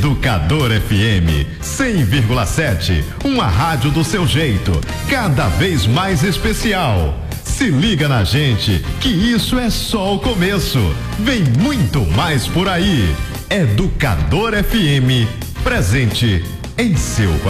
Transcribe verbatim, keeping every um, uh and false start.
Educador F M cem vírgula sete, uma rádio do seu jeito, cada vez mais especial. Se liga na gente, que isso é só o começo. Vem muito mais por aí. Educador F M, presente em seu